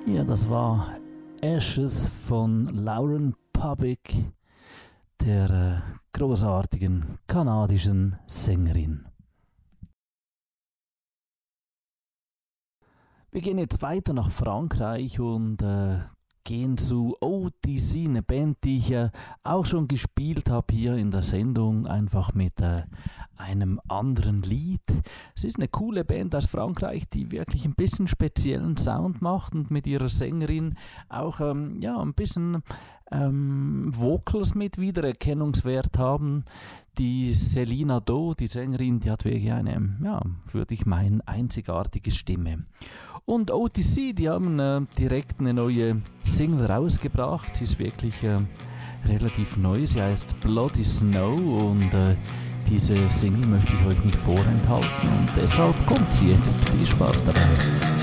Ja, das war Ashes von Lauren Pubic, der großartigen kanadischen Sängerin. Wir gehen jetzt weiter nach Frankreich und gehen zu OTC, eine Band, die ich auch schon gespielt habe hier in der Sendung, einfach mit einem anderen Lied. Es ist eine coole Band aus Frankreich, die wirklich ein bisschen speziellen Sound macht und mit ihrer Sängerin auch ein bisschen Vocals mit Wiedererkennungswert haben. Die Selina Do, die Sängerin, die hat wirklich eine, würde ich meinen, einzigartige Stimme. Und OTC, die haben direkt eine neue Single rausgebracht. Sie ist wirklich relativ neu. Sie heißt Bloody Snow und diese Single möchte ich euch nicht vorenthalten und deshalb kommt sie jetzt. Viel Spaß dabei.